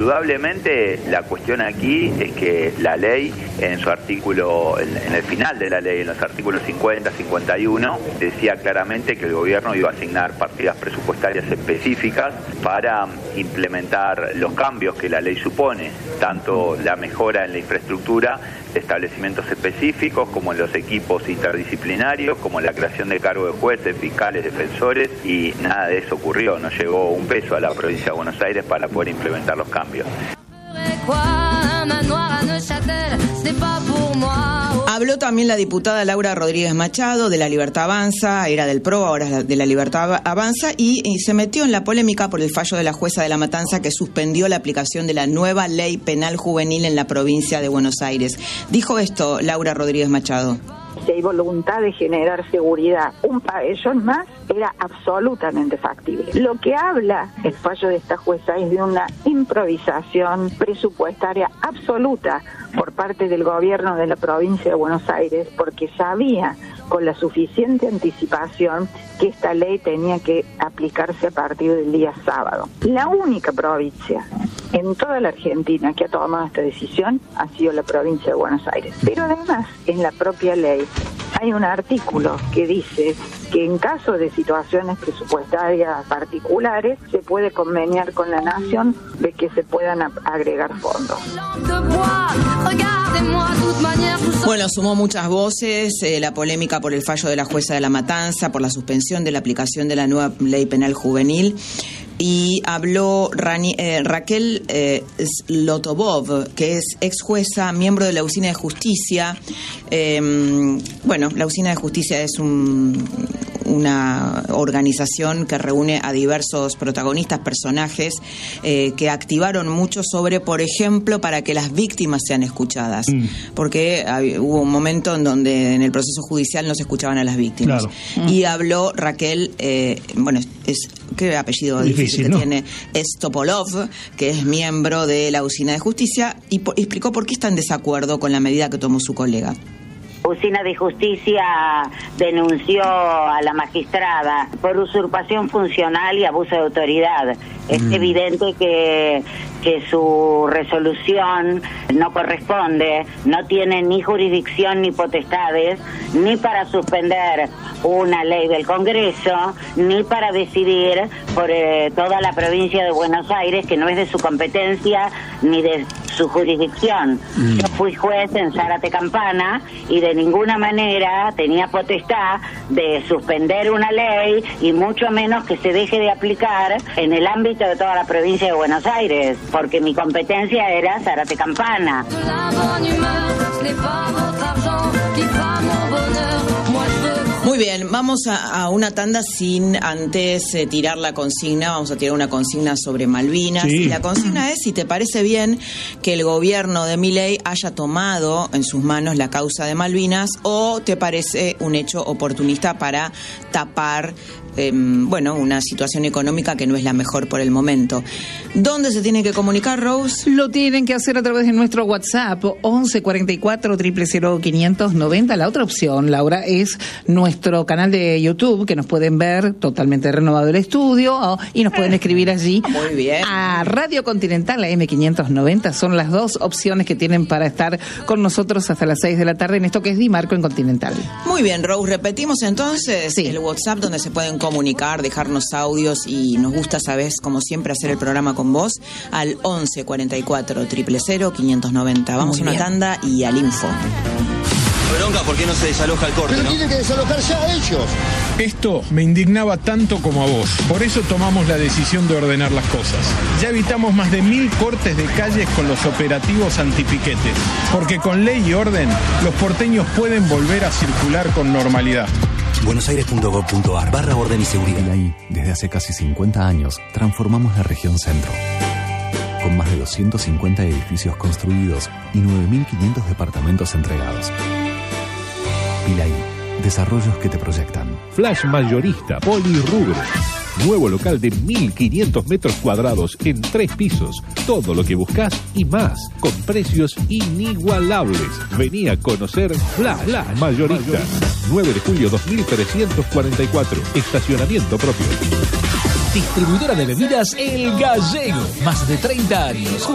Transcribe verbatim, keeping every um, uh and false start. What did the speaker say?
Indudablemente la cuestión aquí es que la ley en su artículo, en el final de la ley, en los artículos cincuenta, cincuenta y uno, decía claramente que el gobierno iba a asignar partidas presupuestarias específicas para implementar los cambios que la ley supone, tanto la mejora en la infraestructura de establecimientos específicos como en los equipos interdisciplinarios, como la creación de cargos de jueces, fiscales, defensores, y nada de eso ocurrió, no llegó un peso a la provincia de Buenos Aires para poder implementar los cambios. Habló también la diputada Laura Rodríguez Machado de La Libertad Avanza, era del P R O, ahora es de La Libertad Avanza, y, y se metió en la polémica por el fallo de la jueza de La Matanza que suspendió la aplicación de la nueva ley penal juvenil en la provincia de Buenos Aires. Dijo esto Laura Rodríguez Machado. Si hay voluntad de generar seguridad, un pabellón más era absolutamente factible. Lo que habla el fallo de esta jueza es de una improvisación presupuestaria absoluta por parte del gobierno de la provincia de Buenos Aires, porque sabía con la suficiente anticipación que esta ley tenía que aplicarse a partir del día sábado. La única provincia en toda la Argentina que ha tomado esta decisión ha sido la provincia de Buenos Aires. Pero además, en la propia ley hay un artículo que dice que en caso de situaciones presupuestarias particulares se puede conveniar con la Nación de que se puedan agregar fondos. Bueno, sumó muchas voces, eh, la polémica por el fallo de la jueza de La Matanza, por la suspensión de la aplicación de la nueva ley penal juvenil. Y habló Rani, eh, Raquel eh, Zlotobov, que es ex jueza, miembro de la Usina de Justicia. Eh, bueno, la Usina de Justicia es un, una organización que reúne a diversos protagonistas, personajes eh, que activaron mucho sobre, por ejemplo, para que las víctimas sean escuchadas. Mm. Porque hay, hubo un momento en donde en el proceso judicial no se escuchaban a las víctimas. Claro. Mm. Y habló Raquel, eh, bueno, es ¿qué apellido difícil, difícil que ¿no? tiene? Stopolov, que es miembro de la Usina de Justicia, y po- explicó por qué está en desacuerdo con la medida que tomó su colega. Usina de Justicia denunció a la magistrada por usurpación funcional y abuso de autoridad. Es mm. evidente que, que su resolución no corresponde, no tiene ni jurisdicción ni potestades, ni para suspender una ley del Congreso, ni para decidir por eh, toda la provincia de Buenos Aires, que no es de su competencia ni de su jurisdicción. Mm. Yo fui juez en Zárate Campana y de ninguna manera tenía potestad de suspender una ley y mucho menos que se deje de aplicar en el ámbito de toda la provincia de Buenos Aires, porque mi competencia era Zárate Campana. Muy bien, vamos a, a una tanda sin antes eh, tirar la consigna. Vamos a tirar una consigna sobre Malvinas. Sí. Y la consigna es si te parece bien que el gobierno de Milei haya tomado en sus manos la causa de Malvinas, o te parece un hecho oportunista para tapar eh, bueno, una situación económica que no es la mejor por el momento. ¿Dónde se tiene que comunicar, Rose? Lo tienen que hacer a través de nuestro WhatsApp once cuarenta y cuatro, cero cero cero, quinientos noventa. La otra opción, Laura, es nuestro canal de YouTube, que nos pueden ver totalmente renovado el estudio, oh, y nos pueden escribir allí. Muy bien. A Radio Continental, a eme quinientos noventa. Son las dos opciones que tienen para estar con nosotros hasta las seis de la tarde en esto que es Di Marco en Continental. Muy bien, Rose. Repetimos entonces sí. el WhatsApp donde se pueden comunicar, dejarnos audios, y nos gusta, sabes, como siempre, hacer el programa con vos al once cuarenta y cuatro, cero cero cero, quinientos noventa. Vamos a una tanda y al info. Bronca, ¿por qué no se desaloja el corte? Pero ¿no? tienen que desalojar ya ellos. Esto me indignaba tanto como a vos. Por eso tomamos la decisión de ordenar las cosas. Ya evitamos más de mil cortes de calles con los operativos antipiquete. Porque con ley y orden, los porteños pueden volver a circular con normalidad. buenosaires punto gov punto ar barra orden y seguridad. Ahí, desde hace casi cincuenta años, transformamos la región centro. Con más de doscientos cincuenta edificios construidos y nueve mil quinientos departamentos entregados. Pilay, desarrollos que te proyectan. Flash Mayorista Polirrubro. Nuevo local de mil quinientos metros cuadrados en tres pisos. Todo lo que buscas y más, con precios inigualables. Vení a conocer Flash, Flash Mayorista. nueve de julio dos mil trescientos cuarenta y cuatro. Estacionamiento propio. Distribuidora de bebidas El Gallego. Más de treinta años.